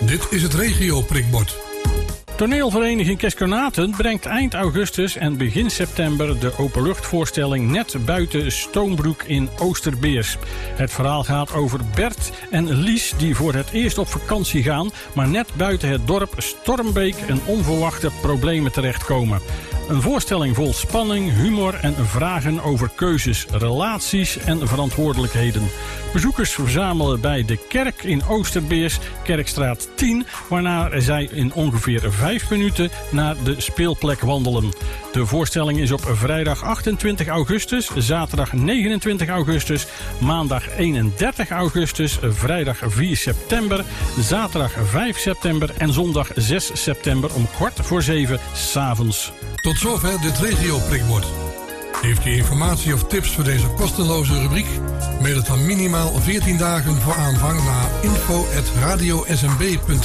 Dit is het regio-prikbord. Toneelvereniging Keskonaten brengt eind augustus en begin september de openluchtvoorstelling Net buiten Stoombroek in Oosterbeers. Het verhaal gaat over Bert en Lies die voor het eerst op vakantie gaan, maar net buiten het dorp Stormbeek een onverwachte problemen terechtkomen. Een voorstelling vol spanning, humor en vragen over keuzes, relaties en verantwoordelijkheden. Bezoekers verzamelen bij de kerk in Oosterbeers, Kerkstraat 10, waarna zij in ongeveer 5 minuten naar de speelplek wandelen. De voorstelling is op vrijdag 28 augustus, zaterdag 29 augustus, maandag 31 augustus, vrijdag 4 september, zaterdag 5 september en zondag 6 september om 6:15 s'avonds. Tot zover dit regio-prikbord. Heeft u informatie of tips voor deze kosteloze rubriek? Mail het dan minimaal 14 dagen voor aanvang naar info@radiosmb.nl.